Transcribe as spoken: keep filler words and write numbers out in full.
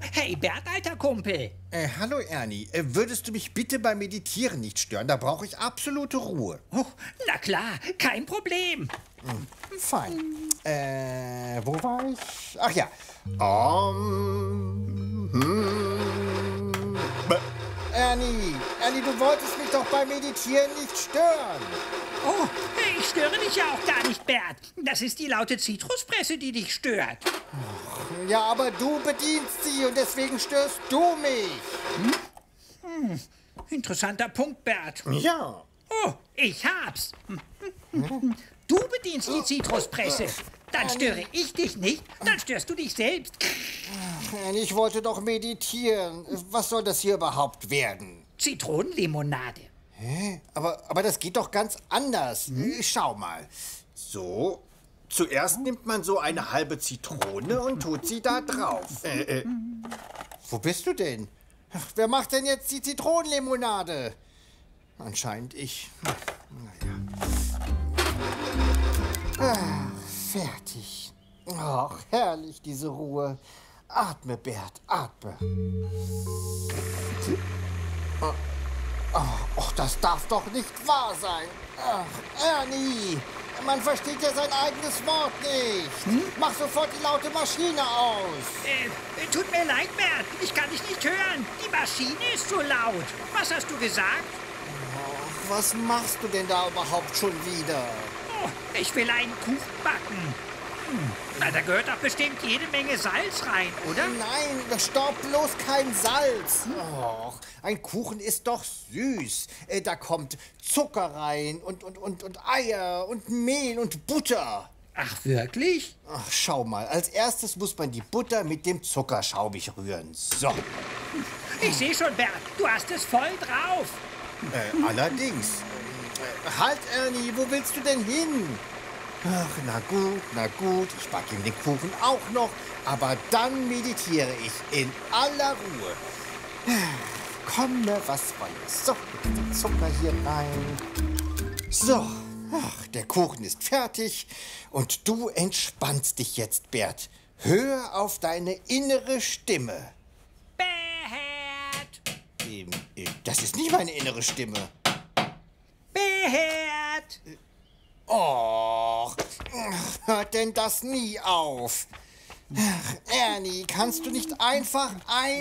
hey Bert, alter Kumpel. Äh, hallo Ernie, äh, würdest du mich bitte beim Meditieren nicht stören? Da brauche ich absolute Ruhe. Oh, na klar, kein Problem. Hm, fein. Äh, wo war ich? Ach ja. Um, hm, Ernie, Ernie, du wolltest mich doch beim Meditieren nicht stören. Oh, ich störe dich ja auch gar nicht, Bert. Das ist die laute Zitruspresse, die dich stört. Ja, aber du bedienst sie und deswegen störst du mich. Hm? Hm, interessanter Punkt, Bert. Ja. Oh, ich hab's. Du bedienst die Zitruspresse. Dann störe ich dich nicht, dann störst du dich selbst. Ich wollte doch meditieren. Was soll das hier überhaupt werden? Zitronenlimonade. Hä? Aber, aber das geht doch ganz anders. Hm? Schau mal. So. Zuerst nimmt man so eine halbe Zitrone und tut sie da drauf. Äh, äh. Wo bist du denn? Ach, wer macht denn jetzt die Zitronenlimonade? Anscheinend ich. Naja. Ah, fertig. Ach, herrlich, diese Ruhe. Atme, Bert, atme. Oh, oh, das darf doch nicht wahr sein. Ach, Ernie, man versteht ja sein eigenes Wort nicht. Hm? Mach sofort die laute Maschine aus. Äh, tut mir leid, Bert, ich kann dich nicht hören. Die Maschine ist so laut. Was hast du gesagt? Ach, was machst du denn da überhaupt schon wieder? Oh, ich will einen Kuchen backen. Hm. Na, da gehört doch bestimmt jede Menge Salz rein, oder? Nein, stopp, bloß kein Salz. Och, ein Kuchen ist doch süß. Äh, da kommt Zucker rein und, und, und, und Eier und Mehl und Butter. Ach, wirklich? Ach, schau mal, als erstes muss man die Butter mit dem Zucker schaumig rühren. So. Ich sehe schon, Bert, du hast es voll drauf. Äh, allerdings. Äh, halt, Ernie, wo willst du denn hin? Ach, na gut, na gut, ich backe ihm den Kuchen auch noch, aber dann meditiere ich in aller Ruhe. Komme, was wolle. So, mit dem Zucker hier rein. So, ach, der Kuchen ist fertig und du entspannst dich jetzt, Bert. Hör auf deine innere Stimme. Bert! Ähm, äh, das ist nicht meine innere Stimme. Bert! Och, hört denn das nie auf? Ach, Ernie, kannst du nicht einfach ein...